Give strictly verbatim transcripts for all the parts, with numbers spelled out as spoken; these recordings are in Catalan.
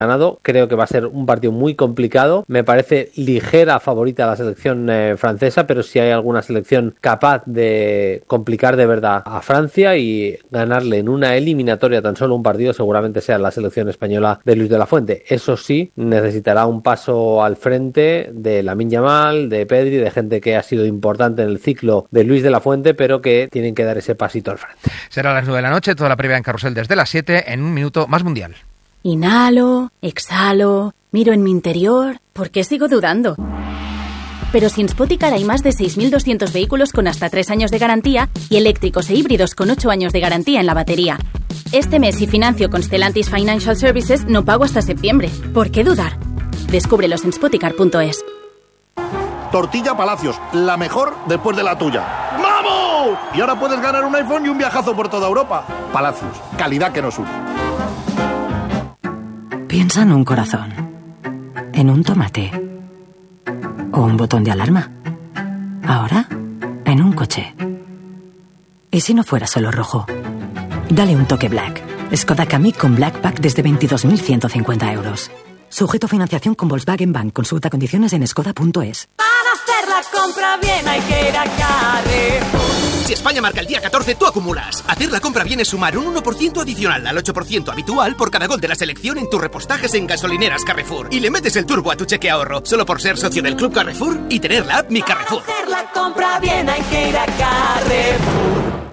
ganado. Creo que va a ser un partido muy complicado. Me parece ligera favorita la selección eh, francesa, pero si hay alguna selección capaz de complicar de verdad a Francia y ganarle en una eliminatoria tan solo un partido, seguramente sea la selección española de Luis de la Fuente. Eso sí, necesitará un paso al frente de Lamine Yamal, de Pedri, de gente que ha sido importante en el ciclo de Luis de la Fuente, pero que tienen que dar ese pasito al frente. Será a las nueve de la noche, toda la previa en Carrusel desde las siete, en un minuto más mundial. Inhalo, exhalo, miro en mi interior. ¿Por qué sigo dudando? Pero si en Spoticar hay más de seis mil doscientos vehículos con hasta tres años de garantía y eléctricos e híbridos con ocho años de garantía en la batería. Este mes, si financio con Stellantis Financial Services, no pago hasta septiembre. ¿Por qué dudar? Descúbrelos en spoticar punto es. Tortilla Palacios, la mejor después de la tuya. ¡Vamos! Y ahora puedes ganar un iPhone y un viajazo por toda Europa. Palacios, calidad que nos une. Piensa en un corazón, en un tomate o un botón de alarma. Ahora, en un coche. ¿Y si no fuera solo rojo? Dale un toque Black. Skoda Kamiq con Black Pack desde veintidós mil ciento cincuenta euros. Sujeto a financiación con Volkswagen Bank. Consulta condiciones en skoda punto es. Para hacer la compra bien hay que ir a Carrefour. Si España marca el día catorce, tú acumulas. Hacer la compra bien es sumar un uno por ciento adicional al ocho por ciento habitual por cada gol de la selección en tus repostajes en gasolineras Carrefour. Y le metes el turbo a tu cheque ahorro, solo por ser socio del Club Carrefour y tener la app Mi Carrefour. Para hacer la compra bien hay que ir a Carrefour.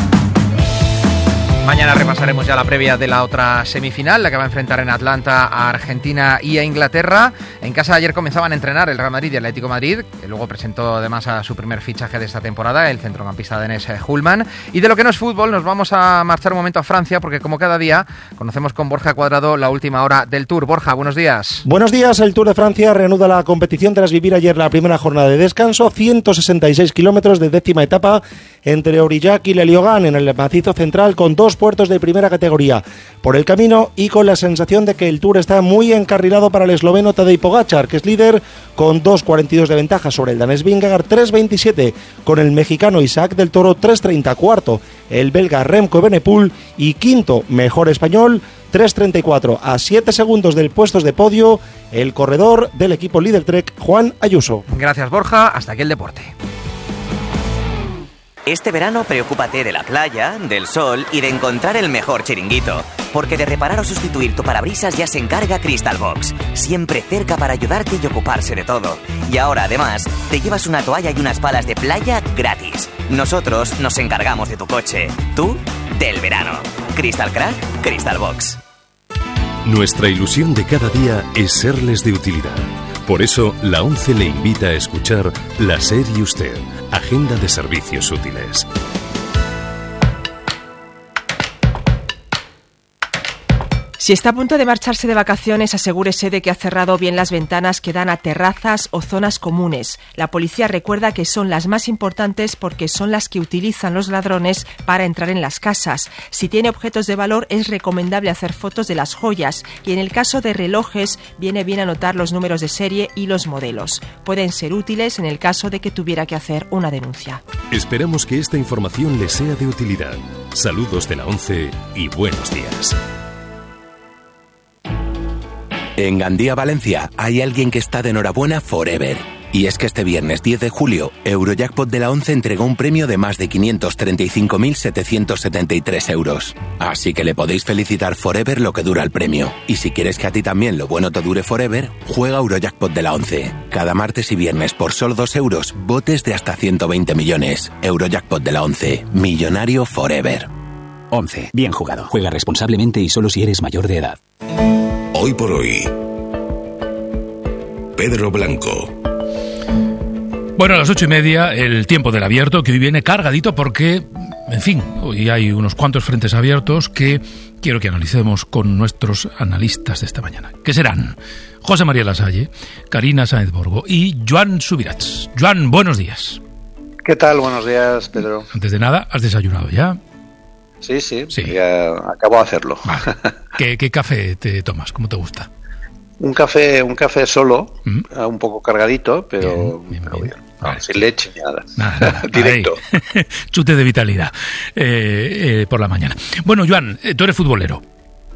Mañana repasaremos ya la previa de la otra semifinal, la que va a enfrentar en Atlanta a Argentina y a Inglaterra. En casa ayer comenzaban a entrenar el Real Madrid y el Atlético de Madrid, que luego presentó además a su primer fichaje de esta temporada, el centrocampista danés Hullman. Y de lo que no es fútbol, nos vamos a marchar un momento a Francia, porque como cada día, conocemos con Borja Cuadrado la última hora del Tour. Borja, buenos días. Buenos días. El Tour de Francia reanuda la competición tras vivir ayer la primera jornada de descanso, ciento sesenta y seis kilómetros de décima etapa entre Aurillac y Le Liogan en el macizo central, con dos puertos de primera categoría por el camino y con la sensación de que el Tour está muy encarrilado para el esloveno Tadej Pogačar, que es líder con dos cuarenta y dos de ventaja sobre el danés Vingegaard, tres veintisiete con el mexicano Isaac del Toro, tres treinta cuarto el belga Remco Evenepoel y quinto mejor español, tres treinta y cuatro a siete segundos del puestos de podio el corredor del equipo líder Trek, Juan Ayuso. Gracias, Borja. Hasta aquí el deporte. Este verano preocúpate de la playa, del sol y de encontrar el mejor chiringuito. Porque de reparar o sustituir tu parabrisas ya se encarga Crystal Box. Siempre cerca para ayudarte y ocuparse de todo. Y ahora además te llevas una toalla y unas palas de playa gratis. Nosotros nos encargamos de tu coche. Tú, del verano. Crystal Crack, Crystal Box. Nuestra ilusión de cada día es serles de utilidad. Por eso, la ONCE le invita a escuchar La SER y Usted, Agenda de Servicios Útiles. Si está a punto de marcharse de vacaciones, asegúrese de que ha cerrado bien las ventanas que dan a terrazas o zonas comunes. La policía recuerda que son las más importantes porque son las que utilizan los ladrones para entrar en las casas. Si tiene objetos de valor, es recomendable hacer fotos de las joyas y en el caso de relojes, viene bien anotar los números de serie y los modelos. Pueden ser útiles en el caso de que tuviera que hacer una denuncia. Esperamos que esta información le sea de utilidad. Saludos de la ONCE y buenos días. En Gandía, Valencia, hay alguien que está de enhorabuena forever. Y es que este viernes diez de julio, Eurojackpot de la ONCE entregó un premio de más de quinientos treinta y cinco mil setecientos setenta y tres euros. Así que le podéis felicitar forever lo que dura el premio. Y si quieres que a ti también lo bueno te dure forever, juega Eurojackpot de la ONCE. Cada martes y viernes por solo dos euros, botes de hasta ciento veinte millones. Eurojackpot de la ONCE. Millonario forever. ONCE. Bien jugado. Juega responsablemente y solo si eres mayor de edad. Hoy por hoy, Pedro Blanco. Bueno, a las ocho y media, el tiempo del abierto, que hoy viene cargadito porque, en fin, hoy hay unos cuantos frentes abiertos que quiero que analicemos con nuestros analistas de esta mañana, que serán José María Lasalle, Karina Sáenz Borgo y Joan Subirats. Joan, buenos días. ¿Qué tal? Buenos días, Pedro. Antes de nada, ¿has desayunado ya? Sí, sí, sí. Ya acabo de hacerlo. Vale. ¿Qué, ¿Qué café te tomas? ¿Cómo te gusta? Un café, un café solo, ¿Mm? un poco cargadito, pero bien, bien, pero bien. bien. No, vale. Sin leche ni nada. nada, nada. Directo. Chute de vitalidad eh, eh, por la mañana. Bueno, Joan, tú eres futbolero.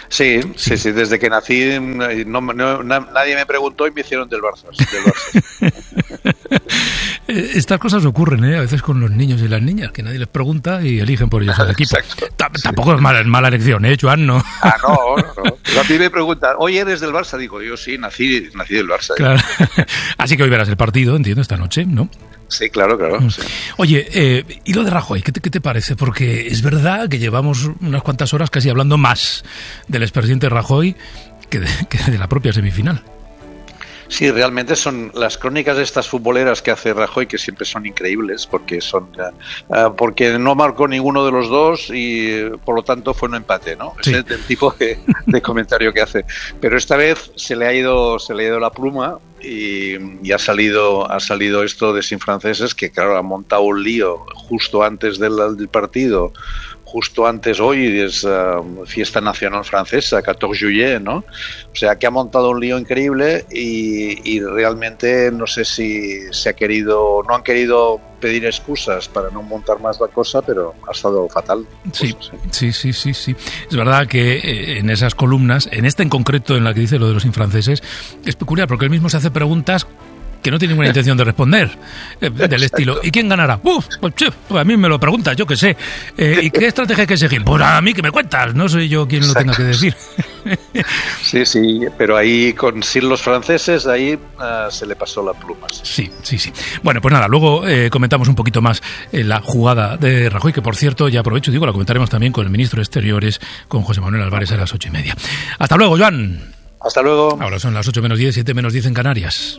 Sí, sí, sí, desde que nací no, no, nadie me preguntó y me hicieron del Barça. Del Barça. Estas cosas ocurren, ¿eh? A veces con los niños y las niñas, que nadie les pregunta y eligen por ellos al equipo. Exacto. T- tampoco sí. es mala, mala elección, ¿eh, Joan? No. Ah, no, no, no. A mí me preguntan, oye, ¿eres del Barça? Digo, yo sí, nací, nací del Barça. Claro. Así que hoy verás el partido, entiendo, esta noche, ¿no? Sí, claro, claro. Sí. Oye, eh, ¿y lo de Rajoy? ¿Qué te, ¿Qué te parece? Porque es verdad que llevamos unas cuantas horas casi hablando más del expresidente Rajoy que de, que de la propia semifinal. Sí, realmente son las crónicas de estas futboleras que hace Rajoy, que siempre son increíbles, porque son uh, porque no marcó ninguno de los dos y por lo tanto fue un empate, ¿no? Sí. Ese es el tipo de, de comentario que hace. Pero esta vez se le ha ido, se le ha ido la pluma y, y ha salido, ha salido esto de Sin Franceses, que claro, ha montado un lío justo antes del, del partido. Justo antes, hoy es uh, fiesta nacional francesa, catorce juillet, ¿no? O sea, que ha montado un lío increíble y, y realmente no sé si se ha querido, no han querido pedir excusas para no montar más la cosa, pero ha estado fatal. Sí, pues, sí, sí, sí, sí. Es verdad que eh, en esas columnas, en esta en concreto, en la que dice lo de los infranceses, es peculiar porque él mismo se hace preguntas que no tiene ninguna intención de responder, eh, del Exacto. estilo, ¿y quién ganará? Uf, pues, che, pues a mí me lo preguntas, yo qué sé. Eh, ¿Y qué estrategia hay que seguir? Pues a mí que me cuentas, no soy yo quien Exacto. lo tenga que decir. Sí, sí, pero ahí con sin los franceses, ahí uh, se le pasó la pluma. Sí, sí, sí. Bueno, pues nada, luego eh, comentamos un poquito más eh, la jugada de Rajoy, que por cierto, ya aprovecho, digo, la comentaremos también con el ministro de Exteriores, con José Manuel Álvarez a las ocho y media. Hasta luego, Joan. Hasta luego. Ahora son las ocho menos diez, siete menos diez en Canarias.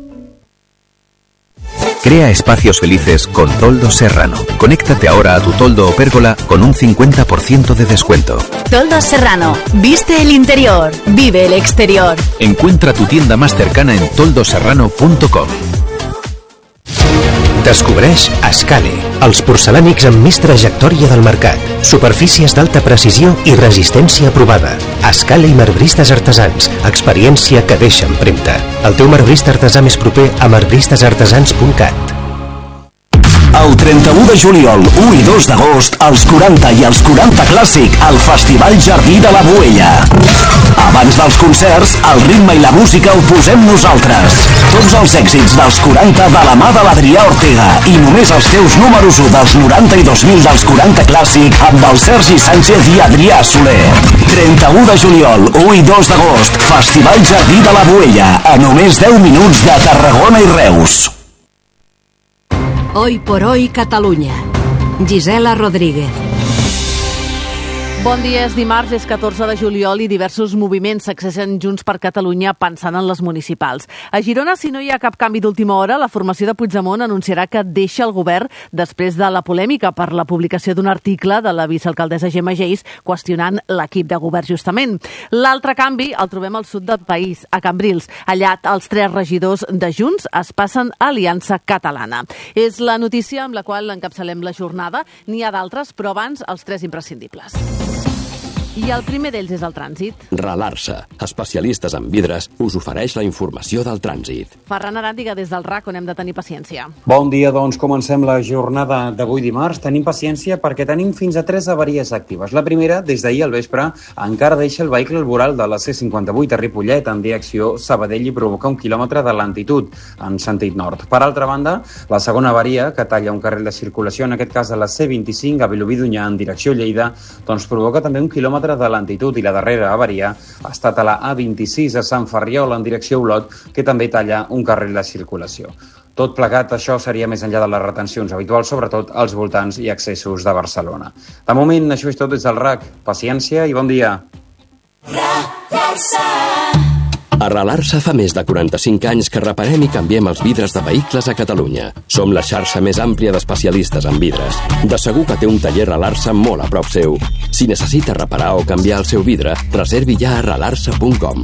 Crea espacios felices con Toldo Serrano. Conéctate ahora a tu toldo o pérgola con un cincuenta por ciento de descuento. Toldo Serrano. Viste el interior. Vive el exterior. Encuentra tu tienda más cercana en toldo serrano punto com. Descobreix Ascale, els porcelànics amb més trajectòria del mercat. Superfícies d'alta precisió i resistència aprovada. Ascale i marbristes artesans, experiència que deixa empremta. El teu marbrista artesà més proper a marbristes artesans punt cat. El trenta-u de juliol, u i dos d'agost, els quaranta i els quaranta Clàssic al Festival Jardí de la Boella. Abans dels concerts, el ritme i la música ho posem nosaltres. Tots els èxits dels quaranta de la mà de l'Adrià Ortega i només els teus números u dels noranta i dos mil dels quaranta Clàssic amb el Sergi Sánchez i Adrià Soler. trenta-u de juliol, u i dos d'agost, Festival Jardí de la Boella, a només deu minuts de Tarragona i Reus. Hoy por hoy Catalunya. Gisela Rodríguez. Bon dia, és dimarts, és catorze de juliol i diversos moviments s'accesen Junts per Catalunya pensant en les municipals. A Girona, si no hi ha cap canvi d'última hora, la formació de Puigdemont anunciarà que deixa el govern després de la polèmica per la publicació d'un article de la vicealcaldessa Gemma Geis qüestionant l'equip de govern justament. L'altre canvi el trobem al sud del país, a Cambrils. Allà els tres regidors de Junts es passen a Aliança Catalana. És la notícia amb la qual encapçalem la jornada. N'hi ha d'altres, però abans els tres imprescindibles. I el primer d'ells és el trànsit. Ralarsa, especialistes en vidres, us ofereix la informació del trànsit. Ferran Aràndiga, des del R A C, on hem de tenir paciència. Bon dia, doncs comencem la jornada d'avui dimarts. Tenim paciència perquè tenim fins a tres avaries actives. La primera, des d'ahir al vespre, encara deixa el vehicle al voral de la C cinquanta-vuit a Ripollet en direcció Sabadell i provoca un quilòmetre de lentitud en sentit nord. Per altra banda, la segona avaria, que talla un carril de circulació, en aquest cas a la C vint-i-cinc a Vilobí d'Onyar en direcció Lleida, doncs provoca també un quilòmetre de lentitud, i la darrera avaria ha estat a la A vint-i-sis a Sant Ferriol en direcció Olot, que també talla un carril de circulació. Tot plegat, això seria més enllà de les retencions habituals, sobretot als voltants i accessos de Barcelona. De moment, això és tot des del R A C. Paciència i bon dia. A Ralarsa fa més de quaranta-cinc anys que reparem i canviem els vidres de vehicles a Catalunya. Som la xarxa més àmplia d'especialistes en vidres. De segur que té un taller Ralarsa molt a prop seu. Si necessita reparar o canviar el seu vidre, reservi ja a ralarsa punt com.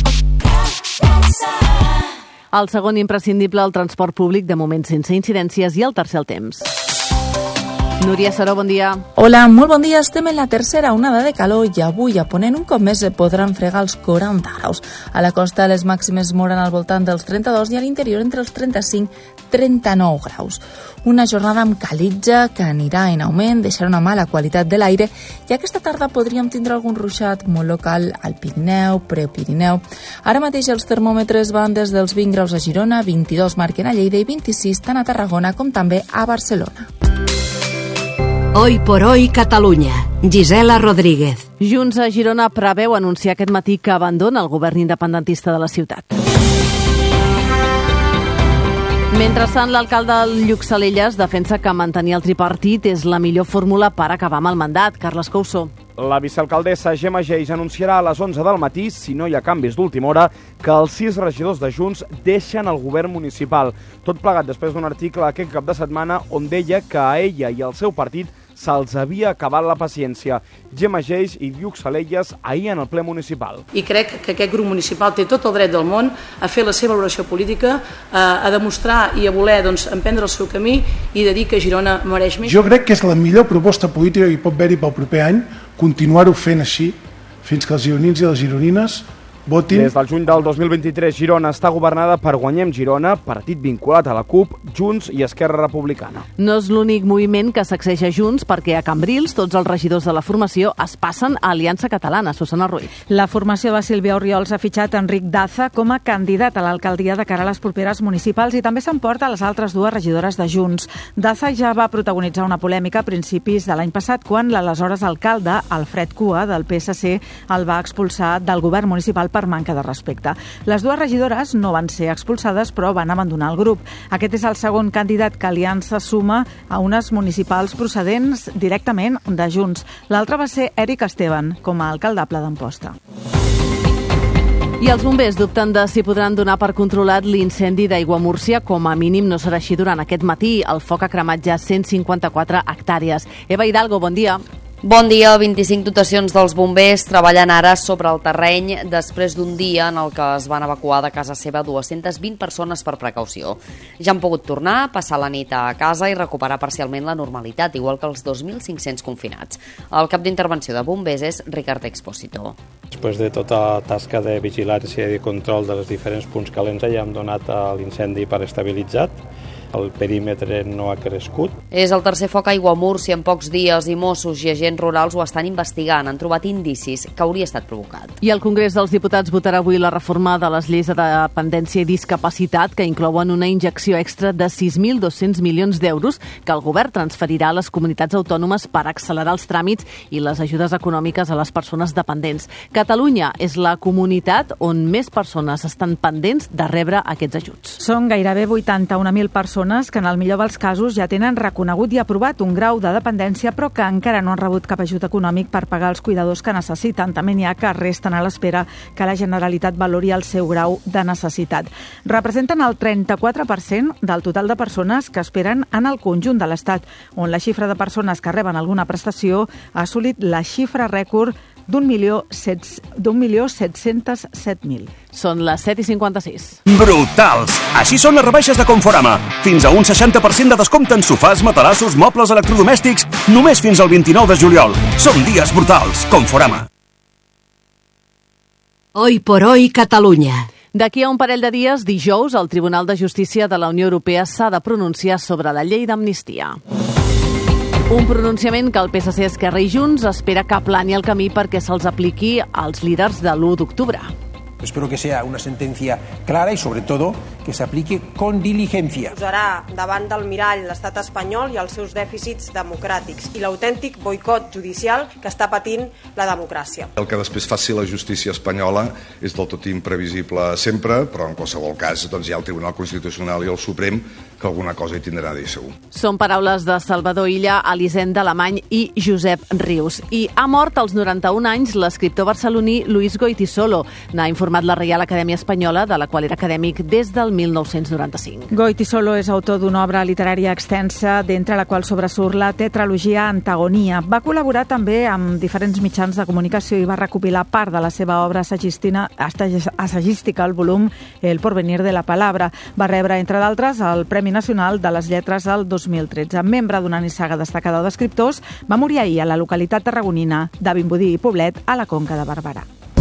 El segon imprescindible, el transport públic, de moment sense incidències, i el tercer, el temps. Núria Saró, bon dia. Hola, molt bon dia. Estem en la tercera onada de calor i avui a Ponent un cop més se podran fregar els quaranta graus. A la costa les màximes moren al voltant dels trenta-dos i a l'interior entre els trenta-cinc i trenta-nou graus. Una jornada amb calitja que anirà en augment, deixarà una mala qualitat de l'aire i aquesta tarda podríem tindre algun ruixat molt local al Pirineu, Prepirineu. Ara mateix els termòmetres van des dels vint graus a Girona, vint-i-dos marquen a Lleida i vint-i-sis tant a Tarragona com també a Barcelona. Hoy por hoy Catalunya. Gisela Rodríguez. Junts a Girona preveu anunciar aquest matí que abandona el govern independentista de la ciutat. Mentrestant, l'alcalde Lluc Salelles defensa que mantenir el tripartit és la millor fórmula per acabar amb el mandat. Carles Couso. La vicealcaldessa Gemma Geis anunciarà a les onze del matí, si no hi ha canvis d'última hora, que els sis regidors de Junts deixen el govern municipal. Tot plegat després d'un article aquest cap de setmana on deia que a ella i al seu partit se'ls havia acabat la paciència. Gemma Geis i Lluc Salelles ahir en el ple municipal. I crec que aquest grup municipal té tot el dret del món a fer la seva valoració política, a demostrar i a voler doncs, emprendre el seu camí i de dir que Girona mereix més. Jo crec que és la millor proposta política que hi pot haver-hi pel proper any, continuar-ho fent així fins que els gironins i les gironines votin. Des del juny del dos mil vint-i-tres, Girona està governada per Guanyem Girona, partit vinculat a la CUP, Junts i Esquerra Republicana. No és l'únic moviment que sacseja Junts perquè a Cambrils tots els regidors de la formació es passen a Aliança Catalana. Susana Ruiz. La formació de Sílvia Oriols ha fitxat Enric Daza com a candidat a l'alcaldia de cara a les properes municipals i també s'emporta les altres dues regidores de Junts. Daza ja va protagonitzar una polèmica a principis de l'any passat quan l'aleshores alcalde, Alfred Cua, del P S C, el va expulsar del govern municipal per manca de respecte. Les dues regidores no van ser expulsades, però van abandonar el grup. Aquest és el segon candidat que Aliança suma a unes municipals procedents directament de Junts. L'altre va ser Eric Esteban, com a alcaldable d'Amposta. I els bombers dubten de si podran donar per controlat l'incendi d'Aiguamúrcia. Com a mínim no serà així durant aquest matí. El foc ha cremat ja cent cinquanta-quatre hectàrees. Eva Hidalgo, bon dia. Bon dia. vint-i-cinc dotacions dels bombers treballen ara sobre el terreny després d'un dia en el que es van evacuar de casa seva dues-centes vint persones per precaució. Ja han pogut tornar, passar la nit a casa i recuperar parcialment la normalitat, igual que els dos mil cinc-cents confinats. El cap d'intervenció de bombers és Ricard Expósito. Després de tota tasca de vigilància i de control dels diferents punts calents, ja hem donat l'incendi per estabilitzat. El perímetre no ha crescut. És el tercer foc a Aiguamúrcia en pocs dies i Mossos i agents rurals ho estan investigant. Han trobat indicis que hauria estat provocat. I el Congrés dels Diputats votarà avui la reforma de les lleis de dependència i discapacitat que inclouen una injecció extra de sis mil dos-cents milions d'euros que el govern transferirà a les comunitats autònomes per accelerar els tràmits i les ajudes econòmiques a les persones dependents. Catalunya és la comunitat on més persones estan pendents de rebre aquests ajuts. Són gairebé vuitanta-un mil persones que en el millor dels casos ja tenen reconegut i aprovat un grau de dependència però que encara no han rebut cap ajut econòmic per pagar els cuidadors que necessiten. També n'hi ha que resten a l'espera que la Generalitat valori el seu grau de necessitat. Representen el trenta-quatre per cent del total de persones que esperen en el conjunt de l'Estat, on la xifra de persones que reben alguna prestació ha assolit la xifra rècord d'un milió set-cents set mil. Són les set i cinquanta-sis. Brutals! Així són les rebaixes de Conforama. Fins a un seixanta per cent de descompte en sofàs, matalassos, mobles electrodomèstics, només fins al vint-i-nou de juliol. Són dies brutals. Conforama. Hoy por hoy Catalunya. D'aquí a un parell de dies, dijous, el Tribunal de Justícia de la Unió Europea s'ha de pronunciar sobre la llei d'amnistia. Un pronunciament que el P S C, Esquerra i Junts espera que aplani el camí perquè se'ls apliqui als líders de l'u d'octubre. Espero que sea una sentencia clara y, sobre todo, que se aplique con diligencia. Posarà davant del mirall l'estat espanyol i els seus dèficits democràtics i l'autèntic boicot judicial que està patint la democràcia. El que després faci la justícia espanyola és del tot imprevisible sempre, però en qualsevol cas doncs, hi ha el Tribunal Constitucional i el Suprem que alguna cosa hi tindrà a dir segur. Són paraules de Salvador Illa, Elisenda Alemany i Josep Rius. I ha mort als noranta-un anys l'escriptor barceloní Luis Goytisolo. N'ha informat format la Reial Acadèmia Espanyola, de la qual era acadèmic des del mil nou-cents noranta-cinc. Goytisolo és autor d'una obra literària extensa, d'entre la qual sobresurt la tetralogia Antagonia. Va col·laborar també amb diferents mitjans de comunicació i va recopilar part de la seva obra assagística, el volum El porvenir de la palabra. Va rebre, entre d'altres, el Premi Nacional de les Lletres el dos mil tretze. Membre d'una nissaga destacada d'escriptors, va morir ahir a la localitat tarragonina de Vimbodí i Poblet, a la Conca de Barberà.